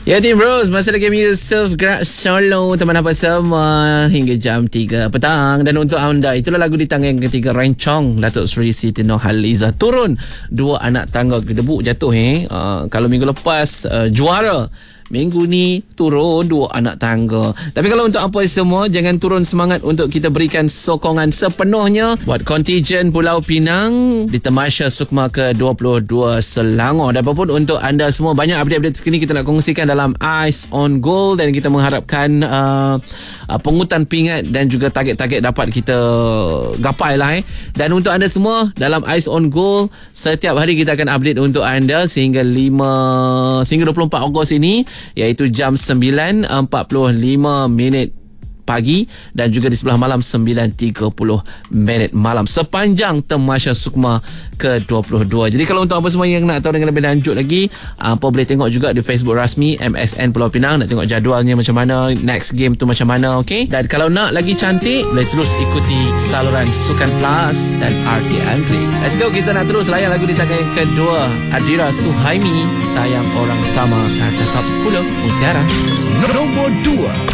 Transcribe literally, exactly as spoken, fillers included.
Ya Team Rose, masa lagi Yusuf gerak solo teman apa semua hingga jam tiga petang. Dan untuk anda, itulah lagu di tangan yang ketiga, Rencong Datuk Seri Siti Nurhaliza. Turun dua anak tangga, gedebuk jatuh eh. Uh, kalau minggu lepas uh, juara, minggu ni turun dua anak tangga. Tapi kalau untuk apa semua, jangan turun semangat untuk kita berikan sokongan sepenuhnya buat kontijen Pulau Pinang di Tamasya Sukma ke dua puluh dua Selangor. Dan apapun untuk anda semua, banyak update-update terkini kita nak kongsikan dalam Ice on Goal, dan kita mengharapkan uh, uh, pungutan pingat dan juga target-target dapat kita gapai lah eh. Dan untuk anda semua dalam Ice on Goal, setiap hari kita akan update untuk anda sehingga lima sehingga dua puluh empat Ogos ini, iaitu jam sembilan empat puluh lima minit pagi dan juga di sebelah malam sembilan tiga puluh minit malam sepanjang Tamasya Sukma ke dua puluh dua. Jadi kalau untuk apa semua yang nak tahu dengan lebih lanjut lagi, apa boleh tengok juga di Facebook rasmi M S N Pulau Pinang, nak tengok jadualnya macam mana, next game tu macam mana, okey? Dan kalau nak lagi cantik, boleh terus ikuti saluran Sukan Plus dan R T L Klik. Let's go, kita nak terus layan lagu di tangan yang kedua, Adira Suhaimi, Sayang Orang Sama, carta top sepuluh Mutiara. Nombor dua.